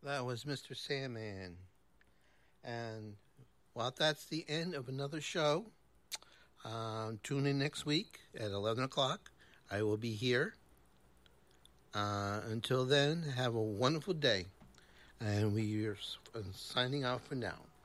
That was Mr. Sandman. And well, that's the end of another show. Tune in next week at 11 o'clock. I will be here. Until then, have a wonderful day. And we are signing out for now.